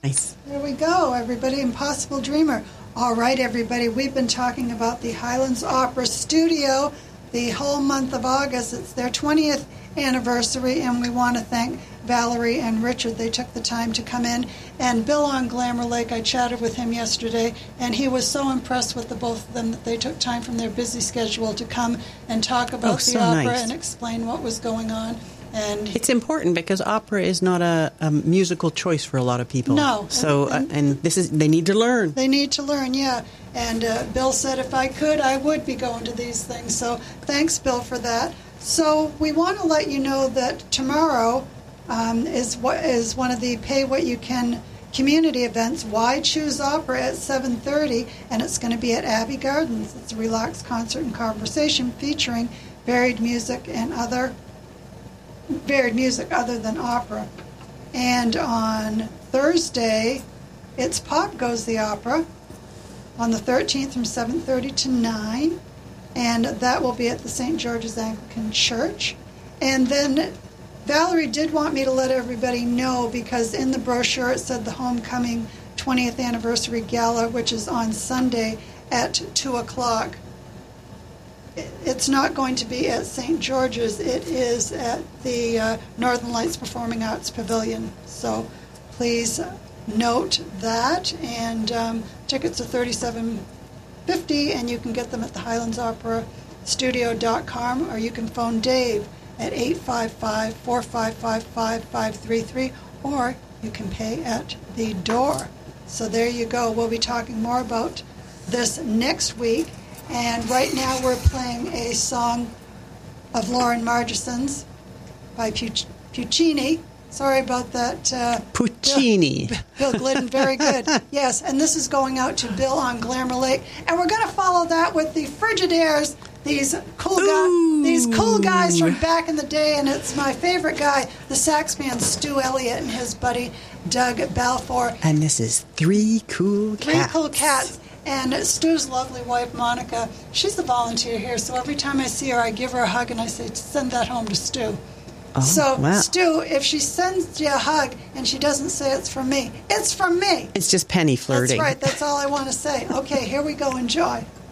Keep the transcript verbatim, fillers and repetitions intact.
Nice. There we go, everybody. Impossible Dreamer. All right, everybody. We've been talking about the Highlands Opera Studio the whole month of August. It's their twentieth anniversary, and we want to thank Valerie and Richard. They took the time to come in. And Bill on Glamour Lake, I chatted with him yesterday, and he was so impressed with the both of them that they took time from their busy schedule to come and talk about oh, the so opera nice. and explain what was going on. And it's important because opera is not a, a musical choice for a lot of people. No. So, and, uh, and this is, they need to learn. They need to learn, yeah. And uh, Bill said if I could, I would be going to these things. So thanks, Bill, for that. So we want to let you know that tomorrow um, is what is one of the Pay What You Can community events. Why Choose Opera at seven thirty, and it's going to be at Abbey Gardens. It's a relaxed concert and conversation featuring varied music and other varied music other than opera. And on Thursday, it's Pop Goes the Opera on the thirteenth from seven thirty to nine, and that will be at the Saint George's Anglican Church. And then Valerie did want me to let everybody know, because in the brochure it said the Homecoming twentieth Anniversary Gala, which is on Sunday at two o'clock. It's not going to be at Saint George's. It is at the uh, Northern Lights Performing Arts Pavilion. So please note that. And um, tickets are thirty-seven fifty, and you can get them at the Highlands Opera Studio dot com, or you can phone Dave at eight five five, four five five, five five three three, or you can pay at the door. So there you go. We'll be talking more about this next week. And right now we're playing a song of Lauren Margison's by Puc- Puccini. Sorry about that. Uh, Puccini. Bill, Bill Glidden, very good. Yes, and this is going out to Bill on Glamour Lake. And we're going to follow that with the Frigidaires, these cool guys, these cool guys from back in the day. And it's my favorite guy, the sax man Stu Elliott and his buddy Doug Balfour. And this is Three Cool Three Cats. Cool Cats. And Stu's lovely wife, Monica, she's the volunteer here, so every time I see her, I give her a hug and I say, send that home to Stu. Oh, so, wow. Stu, if she sends you a hug and she doesn't say it's from me, it's from me. It's just penny flirting. That's right. That's all I want to say. Okay, here we go. Enjoy.